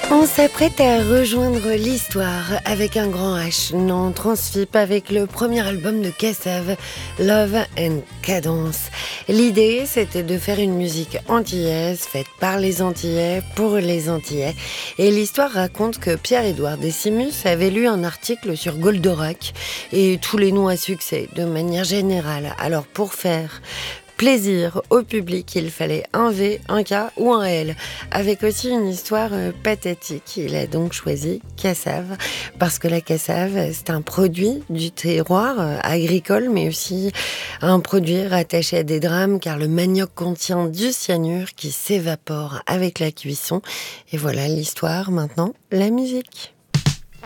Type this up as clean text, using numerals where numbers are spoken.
On s'apprête à rejoindre l'histoire avec un grand H. Non, Transfip avec le premier album de Kassav, Love and Cadence. L'idée, c'était de faire une musique antillaise, faite par les Antillais, pour les Antillais. Et l'histoire raconte que Pierre-Édouard Décimus avait lu un article sur Goldorak et tous les noms à succès, de manière générale. Alors pour faire plaisir au public, il fallait un V, un K ou un L, avec aussi une histoire pathétique. Il a donc choisi Kassav, parce que la cassave, c'est un produit du terroir agricole, mais aussi un produit rattaché à des drames, car le manioc contient du cyanure qui s'évapore avec la cuisson. Et voilà l'histoire, maintenant, la musique.